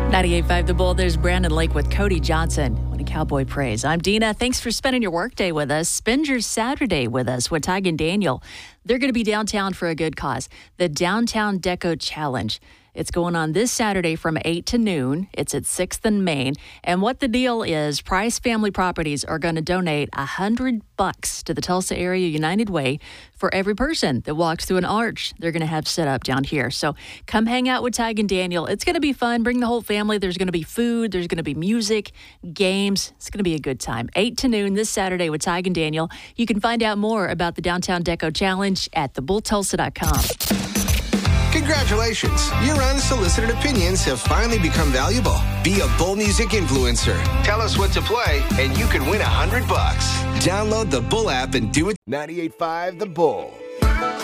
98.5 The Bull, there's Brandon Lake with Cody Johnson. When a cowboy prays. I'm Dina. Thanks for spending your workday with us. Spend your Saturday with us with Tig and Daniel. They're going to be downtown for a good cause. The Downtown Deco Challenge. It's going on this Saturday from 8 to noon. It's at 6th and Main. And what the deal is, Price Family Properties are going to donate $100 to the Tulsa Area United Way for every person that walks through an arch they're going to have set up down here. So come hang out with Tig and Daniel. It's going to be fun. Bring the whole family. There's going to be food. There's going to be music, games. It's going to be a good time. 8 to noon this Saturday with Tig and Daniel. You can find out more about the Downtown Deco Challenge at thebulltulsa.com. Congratulations! Your unsolicited opinions have finally become valuable. Be a Bull Music influencer. Tell us what to play, and you could win $100. Download the Bull app and do it. 98.5 The Bull.